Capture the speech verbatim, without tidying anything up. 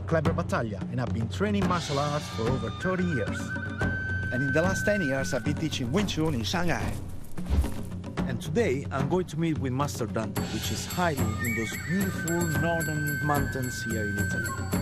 Kleber Battaglia, and I've been training martial arts for over thirty years. And in the last ten years, I've been teaching Wing Chun in Shanghai. And today, I'm going to meet with Master Dante, which is hiding in those beautiful northern mountains here in Italy.